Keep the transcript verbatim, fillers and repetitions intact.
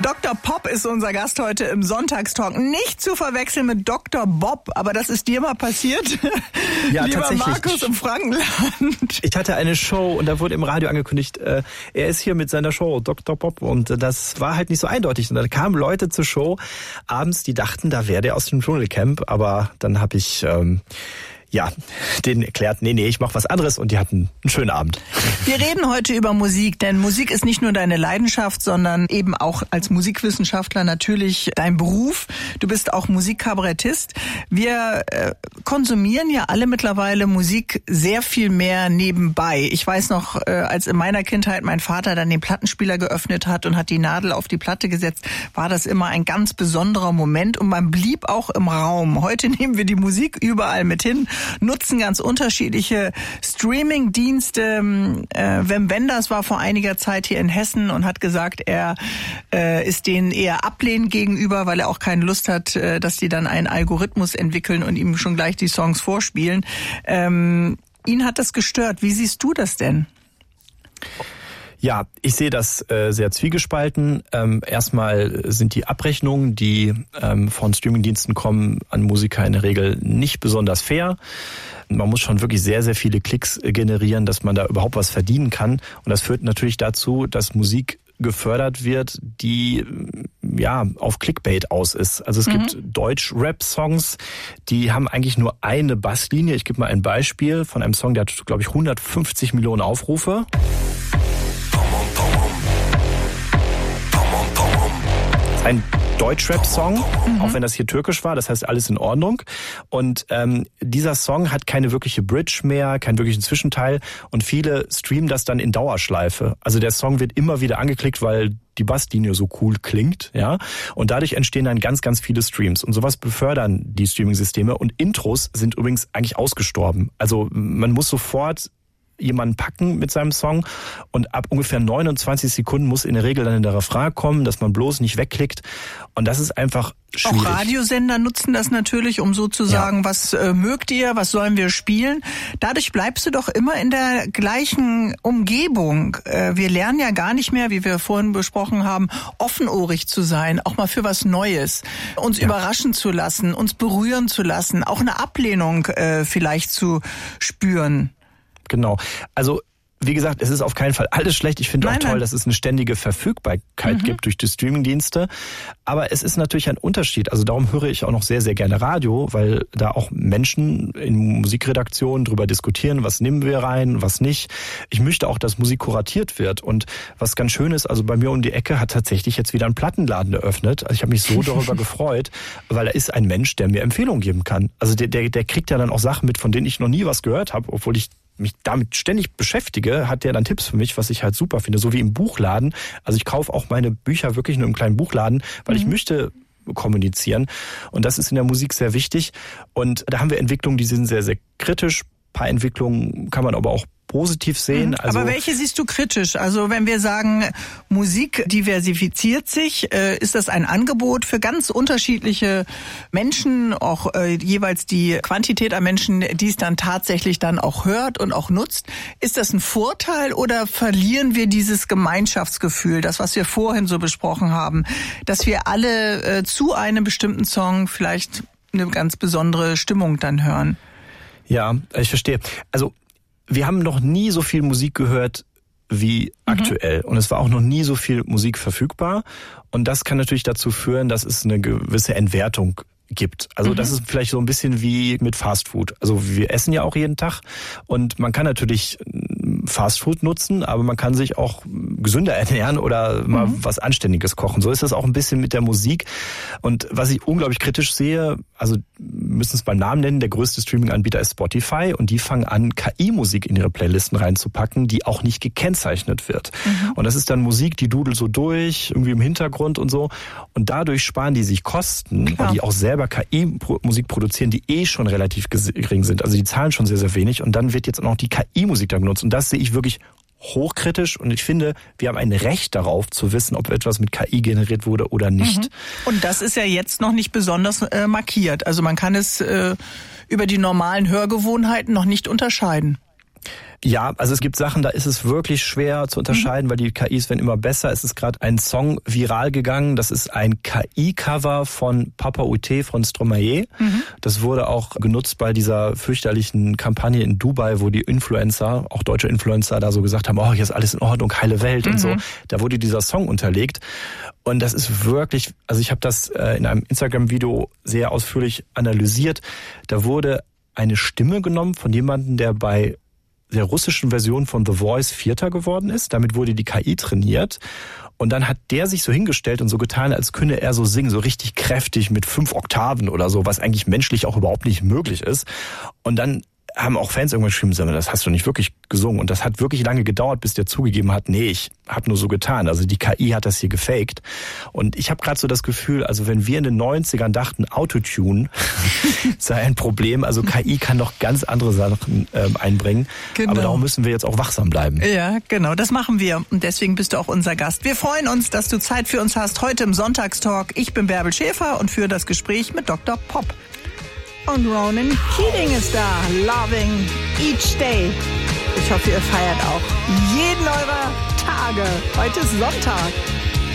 Doktor Pop ist unser Gast heute im Sonntagstalk. Nicht zu verwechseln mit Doktor Bob, aber das ist dir mal passiert? Ja, Lieber tatsächlich. Markus im Frankenland. Ich hatte eine Show und da wurde im Radio angekündigt, äh, er ist hier mit seiner Show, Doktor Pop. Und äh, das war halt nicht so eindeutig. Und da kamen Leute zur Show abends, die dachten, da wäre der aus dem Dschungelcamp. Aber dann habe ich... Ähm, Ja, denen erklärt, nee, nee, ich mache was anderes und die hatten einen schönen Abend. Wir reden heute über Musik, denn Musik ist nicht nur deine Leidenschaft, sondern eben auch als Musikwissenschaftler natürlich dein Beruf. Du bist auch Musikkabarettist. Wir äh, konsumieren ja alle mittlerweile Musik sehr viel mehr nebenbei. Ich weiß noch, äh, als in meiner Kindheit mein Vater dann den Plattenspieler geöffnet hat und hat die Nadel auf die Platte gesetzt, war das immer ein ganz besonderer Moment und man blieb auch im Raum. Heute nehmen wir die Musik überall mit hin, nutzen ganz unterschiedliche Streaming-Dienste. Äh, Wim Wenders war vor einiger Zeit hier in Hessen und hat gesagt, er äh, ist denen eher ablehnend gegenüber, weil er auch keine Lust hat, äh, dass die dann einen Algorithmus entwickeln und ihm schon gleich die Songs vorspielen. Ähm, ihn hat das gestört. Wie siehst du das denn? Ja, ich sehe das äh, sehr zwiegespalten. Ähm, erstmal sind die Abrechnungen, die ähm, von Streamingdiensten kommen, an Musiker in der Regel nicht besonders fair. Man muss schon wirklich sehr, sehr viele Klicks generieren, dass man da überhaupt was verdienen kann. Und das führt natürlich dazu, dass Musik gefördert wird, die ja auf Clickbait aus ist. Also es mhm. gibt Deutsch-Rap-Songs, die haben eigentlich nur eine Basslinie. Ich gebe mal ein Beispiel von einem Song, der hat, glaube ich, hundertfünfzig Millionen Aufrufe. Ein Deutsch-Rap-Song, mhm. auch wenn das hier türkisch war, das heißt alles in Ordnung. Und ähm, dieser Song hat keine wirkliche Bridge mehr, keinen wirklichen Zwischenteil und viele streamen das dann in Dauerschleife. Also der Song wird immer wieder angeklickt, weil die Basslinie so cool klingt, ja. Und dadurch entstehen dann ganz, ganz viele Streams. Und sowas befördern die Streaming-Systeme. Und Intros sind übrigens eigentlich ausgestorben. Also man muss sofort jemanden packen mit seinem Song und ab ungefähr neunundzwanzig Sekunden muss in der Regel dann in der Refrain kommen, dass man bloß nicht wegklickt und das ist einfach schwierig. Auch Radiosender nutzen das natürlich, um so zu sagen, ja. was äh, mögt ihr, was sollen wir spielen? Dadurch bleibst du doch immer in der gleichen Umgebung. Äh, wir lernen ja gar nicht mehr, wie wir vorhin besprochen haben, offenohrig zu sein, auch mal für was Neues, uns ja. überraschen zu lassen, uns berühren zu lassen, auch eine Ablehnung äh, vielleicht zu spüren. Genau. Also wie gesagt, es ist auf keinen Fall alles schlecht. Ich finde auch toll, nein. dass es eine ständige Verfügbarkeit mhm. gibt durch die Streamingdienste. Aber es ist natürlich ein Unterschied. Also darum höre ich auch noch sehr, sehr gerne Radio, weil da auch Menschen in Musikredaktionen drüber diskutieren, was nehmen wir rein, was nicht. Ich möchte auch, dass Musik kuratiert wird. Und was ganz schön ist, also bei mir um die Ecke hat tatsächlich jetzt wieder ein Plattenladen eröffnet. Also ich habe mich so darüber gefreut, weil da ist ein Mensch, der mir Empfehlungen geben kann. Also der, der, der kriegt ja dann auch Sachen mit, von denen ich noch nie was gehört habe, obwohl ich mich damit ständig beschäftige, hat der dann Tipps für mich, was ich halt super finde, so wie im Buchladen. Also ich kaufe auch meine Bücher wirklich nur im kleinen Buchladen, weil mhm. ich möchte kommunizieren und das ist in der Musik sehr wichtig und da haben wir Entwicklungen, die sind sehr, sehr kritisch. Ein paar Entwicklungen kann man aber auch positiv sehen. Also aber welche siehst du kritisch? Also wenn wir sagen, Musik diversifiziert sich, äh, ist das ein Angebot für ganz unterschiedliche Menschen, auch äh, jeweils die Quantität an Menschen, die es dann tatsächlich dann auch hört und auch nutzt. Ist das ein Vorteil oder verlieren wir dieses Gemeinschaftsgefühl, das, was wir vorhin so besprochen haben, dass wir alle äh, zu einem bestimmten Song vielleicht eine ganz besondere Stimmung dann hören? Ja, ich verstehe. Also wir haben noch nie so viel Musik gehört wie mhm. aktuell. Und es war auch noch nie so viel Musik verfügbar. Und das kann natürlich dazu führen, dass es eine gewisse Entwertung gibt. Also mhm. das ist vielleicht so ein bisschen wie mit Fast Food. Also wir essen ja auch jeden Tag und man kann natürlich Fast Food nutzen, aber man kann sich auch gesünder ernähren oder mal mhm. was Anständiges kochen. So ist das auch ein bisschen mit der Musik. Und was ich unglaublich kritisch sehe, also müssen es beim Namen nennen, der größte Streaming-Anbieter ist Spotify und die fangen an, K I-Musik in ihre Playlisten reinzupacken, die auch nicht gekennzeichnet wird. Mhm. Und das ist dann Musik, die dudelt so durch, irgendwie im Hintergrund und so. Und dadurch sparen die sich Kosten, Klar. weil die auch selber K I-Musik produzieren, die eh schon relativ gering sind. Also die zahlen schon sehr, sehr wenig. Und dann wird jetzt auch noch die K I-Musik da genutzt. Und das sehe ich wirklich hochkritisch und ich finde, wir haben ein Recht darauf zu wissen, ob etwas mit K I generiert wurde oder nicht. Mhm. Und das ist ja jetzt noch nicht besonders äh, markiert. Also man kann es äh, über die normalen Hörgewohnheiten noch nicht unterscheiden. Ja, also es gibt Sachen, da ist es wirklich schwer zu unterscheiden, mhm. weil die K Is werden immer besser. Es ist gerade ein Song viral gegangen. Das ist ein K I-Cover von Papa U T von Stromae. Mhm. Das wurde auch genutzt bei dieser fürchterlichen Kampagne in Dubai, wo die Influencer, auch deutsche Influencer, da so gesagt haben, oh, hier ist alles in Ordnung, heile Welt mhm. und so. Da wurde dieser Song unterlegt. Und das ist wirklich, also ich habe das in einem Instagram-Video sehr ausführlich analysiert. Da wurde eine Stimme genommen von jemandem, der bei der russischen Version von The Voice Vierter geworden ist. Damit wurde die K I trainiert. Und dann hat der sich so hingestellt und so getan, als könne er so singen, so richtig kräftig mit fünf Oktaven oder so, was eigentlich menschlich auch überhaupt nicht möglich ist. Und dann haben auch Fans irgendwann geschrieben, das hast du nicht wirklich gesungen. Und das hat wirklich lange gedauert, bis der zugegeben hat, nee, ich habe nur so getan. Also die K I hat das hier gefaked. Und ich habe gerade so das Gefühl, also wenn wir in den neunzigern dachten, Autotune sei ein Problem, also K I kann doch ganz andere Sachen ähm, einbringen. Genau. Aber darum müssen wir jetzt auch wachsam bleiben. Ja, genau, das machen wir. Und deswegen bist du auch unser Gast. Wir freuen uns, dass du Zeit für uns hast heute im Sonntagstalk. Ich bin Bärbel Schäfer und führe das Gespräch mit Doktor Pop. Und Ronan Keating ist da. Loving Each Day. Ich hoffe, ihr feiert auch jeden eurer Tage. Heute ist Sonntag.